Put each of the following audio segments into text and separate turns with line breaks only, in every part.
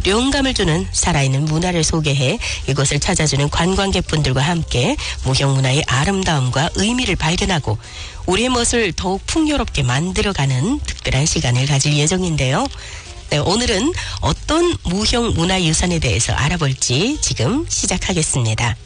룡감을 주는 살아있는 문화를 소개해 이곳을 찾아주는 관광객분들과 함께 무형문화의 아름다움과 의미를 발견하고 우리의 멋을 더욱 풍요롭게 만들어가는 특별한 시간을 가질 예정인데요. 네, 오늘은 어떤 무형문화유산에 대해서 알아볼지 지금 시작하겠습니다.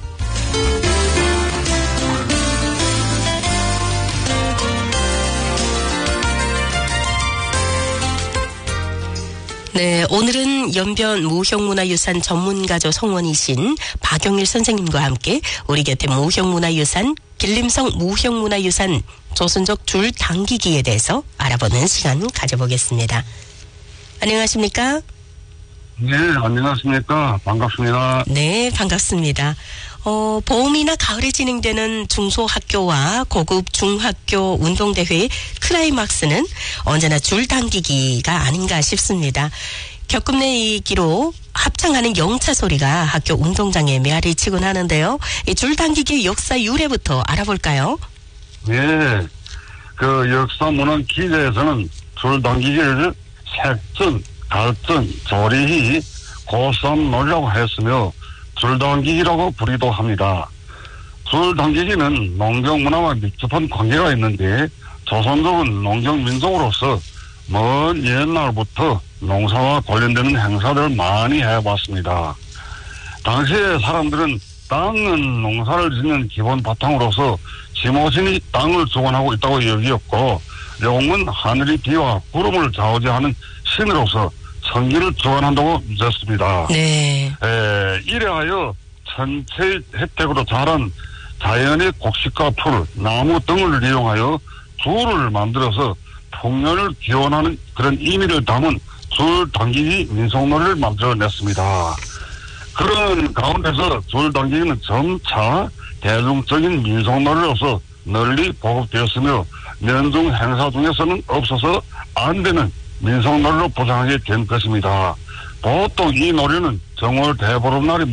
네, 오늘은 연변 무형문화유산 전문가조 성원이신 박영일 선생님과 함께 우리 곁에 무형문화유산 길림성 무형문화유산 조선족 줄 당기기에 대해서 알아보는 시간 가져보겠습니다. 안녕하십니까?
네, 안녕하십니까? 반갑습니다.
네, 반갑습니다. 봄이나 가을에 진행되는 중소학교와 고급 중학교 운동대회의 클라이막스는 언제나 줄 당기기가 아닌가 싶습니다. 격금내기로 합창하는 영차 소리가 학교 운동장에 메아리 치곤 하는데요. 이 줄 당기기의 역사 유래부터 알아볼까요?
네, 그 역사 문헌 기재에서는 줄 당기기를 색전, 갈전, 조리희, 고쌈놀이라고 했으며 줄당기기라고 부르기도 합니다. 줄당기기는 농경문화와 밀접한 관계가 있는데 조선족은 농경민족으로서 먼 옛날부터 농사와 관련되는 행사들을 많이 해왔습니다. 당시에 사람들은 땅은 농사를 짓는 기본 바탕으로서 지모신이 땅을 주관하고 있다고 여기었고 용은 하늘이 비와 구름을 좌우지하는 신으로서 성기를 주관한다고 믿었습니다.
네.
이래하여 전체 혜택으로 자란 자연의 곡식과 풀, 나무 등을 이용하여 줄을 만들어서 풍년을 기원하는 그런 의미를 담은 줄 당기기 민속놀이를 만들어냈습니다. 그런 가운데서 줄 당기기는 점차 대중적인 민속놀이로서 널리 보급되었으며 연중 행사 중에서는 없어서 안 되는 민속놀이로 포장하게 된 것입니다. 보통 이 놀이는 정월 대보름날이